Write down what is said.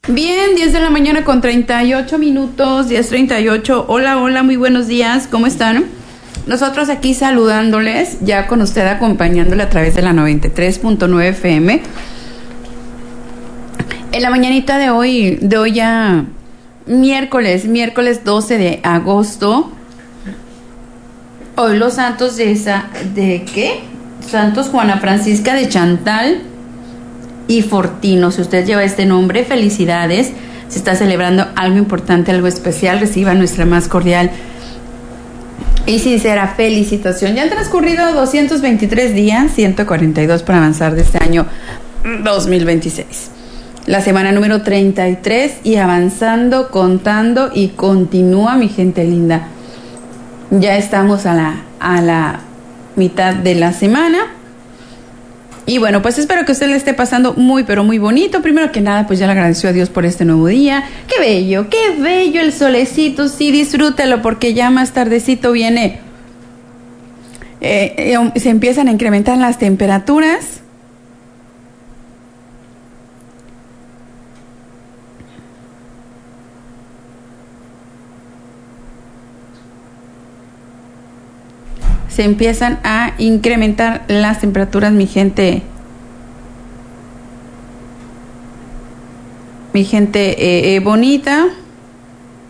Bien, 10 de la mañana con 38 minutos, 10:38. Hola, hola, muy buenos días, ¿cómo están? Nosotros aquí saludándoles, ya con usted acompañándole a través de la 93.9 FM. En la mañanita de hoy ya miércoles 12 de agosto. Hoy los santos ¿de qué? Santos Juana Francisca de Chantal y Fortino. Si usted lleva este nombre, felicidades. Se está celebrando algo importante, algo especial. Reciba nuestra más cordial y sincera felicitación. Ya han transcurrido 223 días, 142 para avanzar de este año 2026. La semana número 33 y avanzando, contando y continúa, mi gente linda. Ya estamos a la mitad de la semana. Y bueno, pues espero que usted le esté pasando muy, pero muy bonito. Primero que nada, pues ya le agradeció a Dios por este nuevo día. ¡Qué bello el solecito! Sí, disfrútelo porque ya más tardecito viene. Se empiezan a incrementar las temperaturas. Se empiezan a incrementar las temperaturas, mi gente bonita.